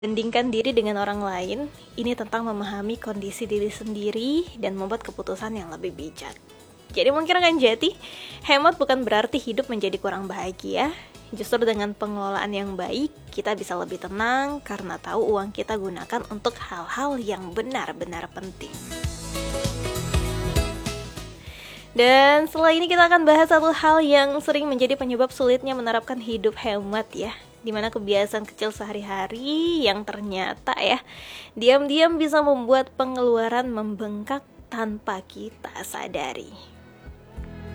Bandingkan diri dengan orang lain, ini tentang memahami kondisi diri sendiri dan membuat keputusan yang lebih bijak. Jadi mungkin rekan Jati, hemat bukan berarti hidup menjadi kurang bahagia. Justru dengan pengelolaan yang baik, kita bisa lebih tenang karena tahu uang kita gunakan untuk hal-hal yang benar-benar penting. Dan setelah ini kita akan bahas satu hal yang sering menjadi penyebab sulitnya menerapkan hidup hemat ya, dimana kebiasaan kecil sehari-hari yang ternyata ya diam-diam bisa membuat pengeluaran membengkak tanpa kita sadari.